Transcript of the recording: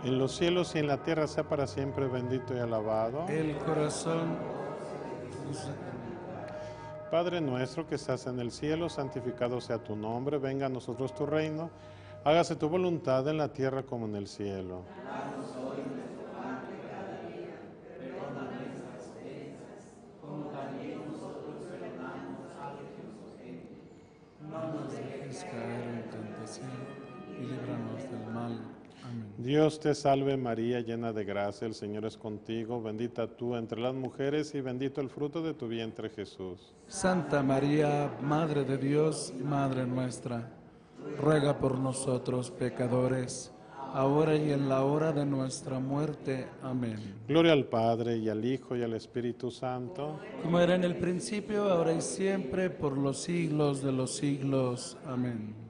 en los cielos y en la tierra sea para siempre bendito y alabado. El corazón. Padre nuestro que estás en el cielo, santificado sea tu nombre, venga a nosotros tu reino, hágase tu voluntad en la tierra como en el cielo. Caer en tentación y líbranos del mal. Amén. Dios te salve María, llena de gracia, el Señor es contigo, bendita tú entre las mujeres y bendito el fruto de tu vientre Jesús. Santa María, Madre de Dios y Madre nuestra, ruega por nosotros pecadores, ahora y en la hora de nuestra muerte. Amén. Gloria al Padre, y al Hijo, y al Espíritu Santo. Como era en el principio, ahora y siempre, por los siglos de los siglos. Amén.